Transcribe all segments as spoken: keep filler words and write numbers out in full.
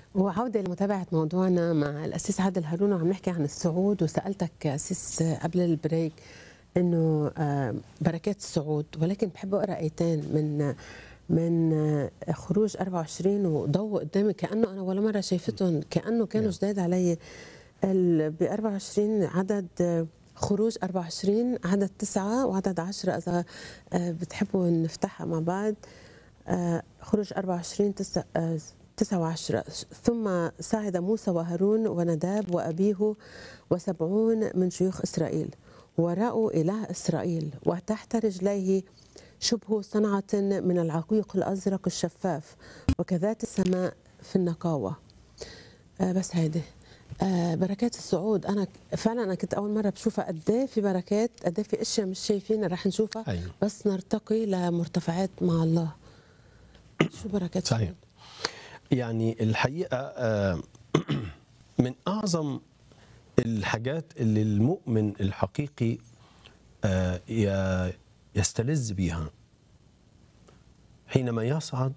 وعودة لمتابعة موضوعنا مع الأسيس عادل هارون، وعم نحكي عن الصعود. وسألتك أسيس قبل البريك إنه آه، بركات الصعود، ولكن بحب أقرأ آيتين من من آه، خروج أربعة وعشرين، وضوء قدامي كأنه أنا ولا مرة شايفتهم، كأنه كانوا نعم. جداد علي. ب أربعة وعشرين عدد آه، خروج أربعة وعشرين عدد تسعة وعدد عشرة، إذا آه، بتحبوا نفتحها مع بعض. آه، خروج أربعة وعشرين تسعة آه، تسعة وعشرة. ثم صعد موسى وهارون ونداب وأبيه وسبعون من شيوخ إسرائيل، ورأوا إله إسرائيل، وتحت رجليه شبه صنعة من العقيق الأزرق الشفاف، وكذات السماء في النقاوة. آه، بس هيدي آه، بركات الصعود. انا فعلا انا كنت اول مره بشوفها، قد ايه في بركات، قد ايه في اشياء مش شايفينها رح نشوفها، أيوة. بس نرتقي لمرتفعات مع الله. شو بركات صحيح. الصعود؟ يعني الحقيقة آه، من أعظم الحاجات اللي المؤمن الحقيقي آه، ي- يستلذ بيها حينما يصعد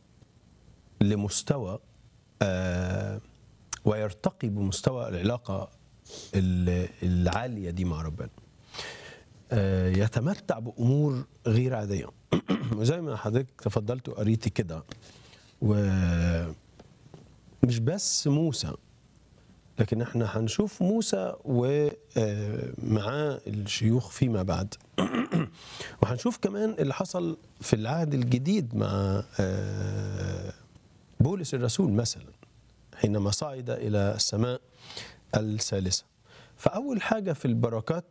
لمستوى آه، ويرتقي بمستوى العلاقة ال- العالية دي مع ربنا. آه، يتمتع بأمور غير عادية. وزي ما حضرتك تفضلت وقريتي كده، ومش بس موسى، لكن احنا هنشوف موسى ومعاه الشيوخ فيما بعد. وهنشوف كمان اللي حصل في العهد الجديد مع آه، بولس الرسول مثلا، حينما صعد إلى السماء الثالثة. فأول حاجة في البركات